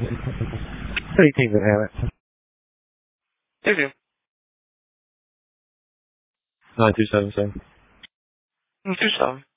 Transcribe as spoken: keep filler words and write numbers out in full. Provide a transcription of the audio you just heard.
Eighteen can have it. They do. Nine two seven seven. Two seven.